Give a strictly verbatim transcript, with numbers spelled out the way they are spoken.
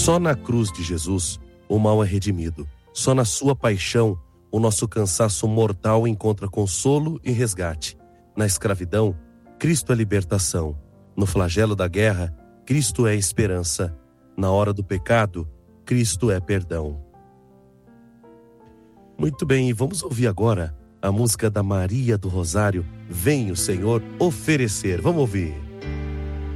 Só na cruz de Jesus o mal é redimido. Só na sua paixão o nosso cansaço mortal encontra consolo e resgate. Na escravidão, Cristo é libertação. No flagelo da guerra, Cristo é esperança. Na hora do pecado, Cristo é perdão. Muito bem, e vamos ouvir agora a música da Maria do Rosário, Vem o Senhor oferecer. Vamos ouvir.